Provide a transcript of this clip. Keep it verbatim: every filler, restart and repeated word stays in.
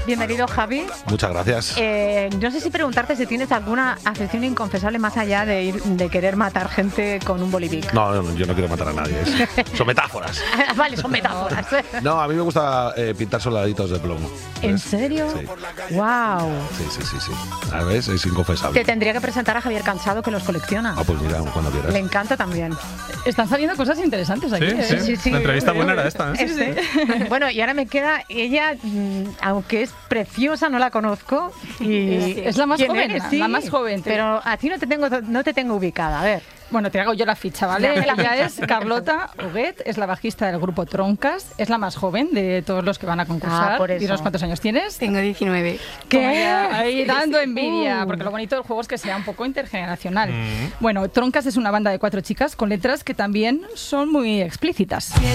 Bienvenido, Javi. Muchas gracias. Eh, no sé si preguntarte si tienes alguna afición inconfesable más allá de ir de querer matar gente con un bolivic. No, no, yo no quiero matar a nadie. Es, son metáforas. Vale, son metáforas. No, a mí me gusta eh, pintar soldaditos de plomo. ¿En ¿Ves? serio? Sí. Wow. Sí, sí, sí, sí. A ver, es inconfesable. Te tendría que presentar a Javier Cansado, que los colecciona. Ah, pues mira, cuando quieras. Le encanta también. Están saliendo cosas interesantes aquí. Sí, ¿eh? sí. Sí, sí. La entrevista buena era esta, ¿eh? Sí, sí. Bueno, y ahora me queda ella, mm, aunque es preciosa, no la conozco. Y Es la más ¿quién joven, eres? la- Sí, la más joven. Pero a ti no te tengo, no te tengo ubicada. A ver. Bueno, te hago yo la ficha, ¿vale? Dame la Ella ficha. es Carlota Huguet, es la bajista del grupo Troncas, es la más joven de todos los que van a concursar. Ah, por eso. Dinos cuántos años tienes. Tengo diecinueve. Como ya ahí dando Sí. envidia, Uh. porque lo bonito del juego es que sea un poco intergeneracional. Mm. Bueno, Troncas es una banda de cuatro chicas con letras que también son muy explícitas.